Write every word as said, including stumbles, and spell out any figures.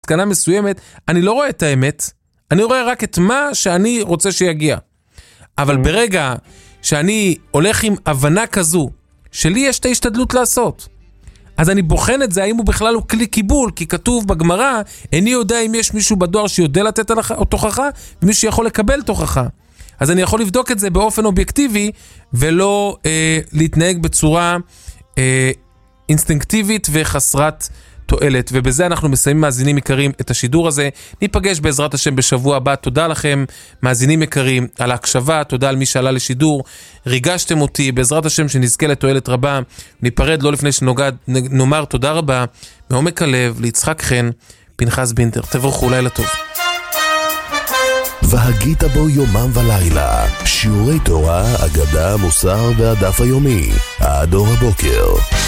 למסקנה מסוימת, אני לא רואה את האמת, אני רואה רק את מה שאני רוצה שיגיע. אבל ברגע שאני הולך עם הבנה כזו, שלי יש את ההשתדלות לעשות, אז אני בוחן את זה, האם הוא בכלל הוא כלי קיבול, כי כתוב בגמרא, איני יודע אם יש מישהו בדואר שיודע לתת תוכחה, ומישהו יכול לקבל תוכחה. אז אני יכול לבדוק את זה באופן אובייקטיבי, ולא אה, להתנהג בצורה אה, אינסטינקטיבית וחסרת תועלת. ובזה אנחנו מסיימים, מאזינים יקרים, את השידור הזה. ניפגש בעזרת השם בשבוע הבא. תודה לכם, מאזינים יקרים, על ההקשבה, תודה על מי שעלה לשידור. ריגשתם אותי, בעזרת השם שנזכה לתועלת רבה. ניפרד לא לפני שנוגד, נאמר תודה רבה, מעומק הלב, ליצחק חן, פנחס בינטר. תברכו, לילה טוב. והגית בו יומם ולילה, שיעורי תורה, אגדה, מוסר והדף היומי, עד אור הבוקר.